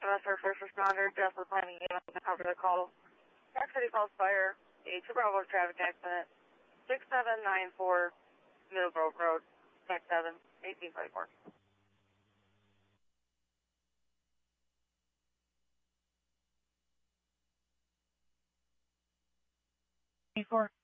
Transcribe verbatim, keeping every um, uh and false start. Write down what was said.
Western first responder, just for planning unit to cover the call. Park City Falls Fire, a two Bravo traffic accident, six seven nine four Middlebrook Road, Tech seven, eighteen twenty-four. twenty-four.